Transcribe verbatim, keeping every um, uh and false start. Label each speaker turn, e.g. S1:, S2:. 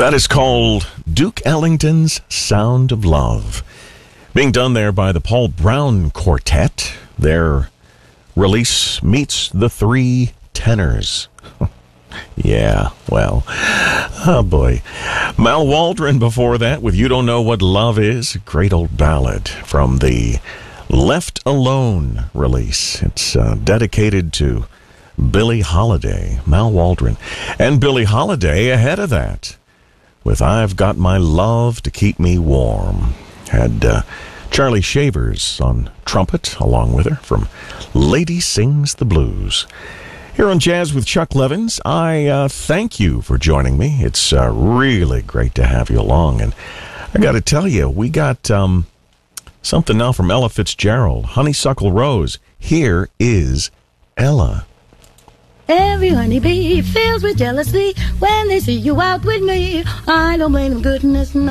S1: That is called Duke Ellington's Sound of Love. Being done there by the Paul Brown Quartet. Their release meets the Three Tenors. Yeah, well, oh boy. Mal Waldron before that with You Don't Know What Love Is. A great old ballad from the Left Alone release. It's uh, dedicated to Billie Holiday, Mal Waldron. And Billie Holiday ahead of that with I've Got My Love to Keep Me Warm. Had uh, Charlie Shavers on trumpet along with her from Lady Sings the Blues. Here on Jazz with Chuck Levins, I uh, thank you for joining me. It's uh, really great to have you along. And I got to tell you, we got um, something now from Ella Fitzgerald, Honeysuckle Rose. Here is Ella.
S2: Every honeybee feels with jealousy when they see you out with me. I don't blame them, goodness, no.